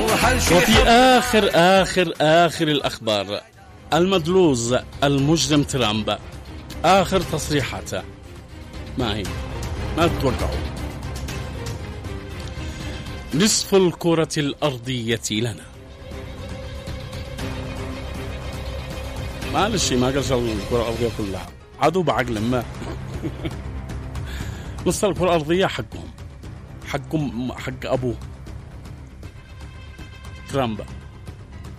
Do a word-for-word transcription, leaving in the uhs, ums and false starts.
وفي آخر آخر آخر الأخبار، المدلوز المجرم ترامب آخر تصريحاته ما هي؟ ما تتوقعوا؟ نصف الكرة الأرضية لنا. معلش ما قالش الكرة الأرضية كلها، عدو بعقل ما نصف الكرة الأرضية حقهم، حقهم حق أبوه ترامب.